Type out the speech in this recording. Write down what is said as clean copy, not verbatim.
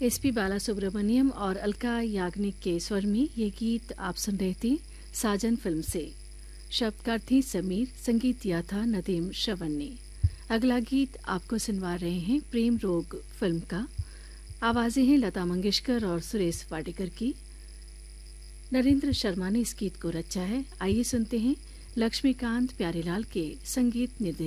SP Balasubrahmanyam और अलका याग्निक के स्वर में ये गीत आप सुन रहे थे साजन फिल्म से। शब्दकार थी समीर, संगीत दिया था नदीम श्रवण ने। अगला गीत आपको सुनवा रहे हैं प्रेम रोग फिल्म का। आवाजें हैं लता मंगेशकर और सुरेश वाडेकर की। नरेंद्र शर्मा ने इस गीत को रचा है। आइए सुनते हैं लक्ष्मीकांत प्यारेलाल के संगीत निर्देशन।